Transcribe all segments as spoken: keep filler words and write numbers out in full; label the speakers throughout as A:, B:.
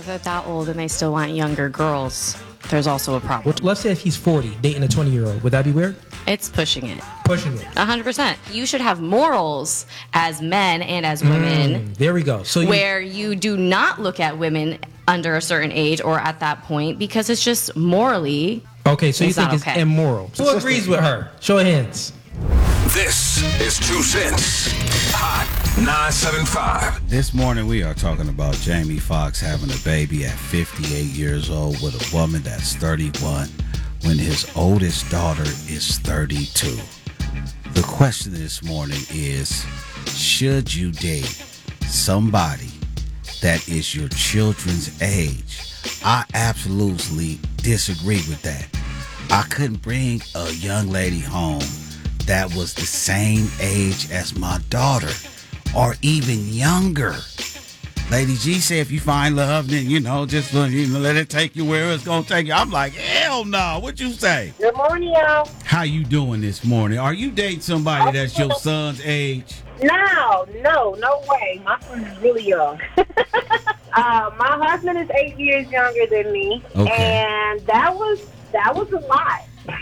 A: they're that old and they still want younger girls, there's also a problem.
B: Well, let's say if he's forty, dating a twenty-year-old. Would that be weird?
A: It's pushing it.
B: Pushing it.
A: one hundred percent. You should have morals as men and as women.
B: Mm, there we go. So you,
A: where you do not look at women under a certain age or at that point because it's just morally.
B: Okay, so you
A: it's
B: think
A: not
B: it's
A: okay.
B: immoral. Who agrees with her? Show of hands.
C: This is Two Cents. Hot nine seven five.
D: This morning we are talking about Jamie Foxx having a baby at fifty-eight years old with a woman that's thirty-one when his oldest daughter is thirty-two. The question this morning is, should you date somebody that is your children's age? I absolutely disagree with that. I couldn't bring a young lady home that was the same age as my daughter or even younger. Lady G said if you find love, then, you know, just you know, let it take you where it's going to take you. I'm like, hell no. What you say?
E: Good morning, y'all.
D: How you doing this morning? Are you dating somebody that's your son's age?
E: No, no, no way. My son is really young. uh, my husband is eight years younger than me,
D: Okay.
E: and that was that was a lot.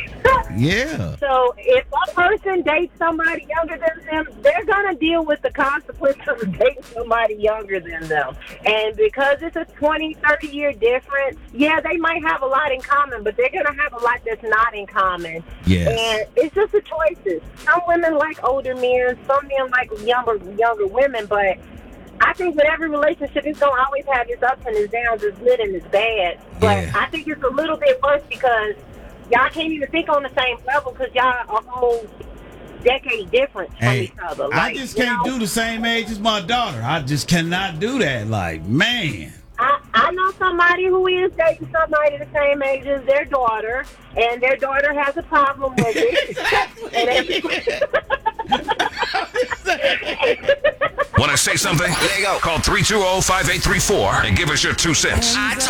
D: Yeah.
E: So if a person dates somebody younger than them, they're going to deal with the consequences of dating somebody younger than them. And because it's a twenty, thirty year difference, yeah, they might have a lot in common, but they're going to have a lot that's not in common.
D: Yes.
E: And it's just the choices. Some women like older men, some men like younger, younger women, but I think with every relationship, it's going to always have its ups and its downs, its good and its bad. But
D: Yeah.
E: I think it's a little bit worse because y'all can't even think on the same level because y'all a whole decade difference from
D: Hey,
E: each other.
D: I
E: Like,
D: just
E: you
D: can't
E: know,
D: do the same age as my daughter. I just cannot do that. Like, man.
E: I, I know somebody who is dating somebody the same age as their daughter, and their daughter has a problem with it. and
C: Want to say something? There you go. Call three two zero, five eight three four and give us your two cents.